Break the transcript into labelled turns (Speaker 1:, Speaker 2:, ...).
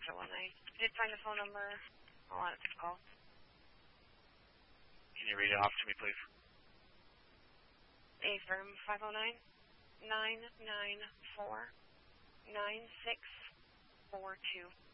Speaker 1: 6019. I did find the phone number. Hold on, it's call.
Speaker 2: Can you read it off to me, please?
Speaker 1: Affirm 509-994-9642.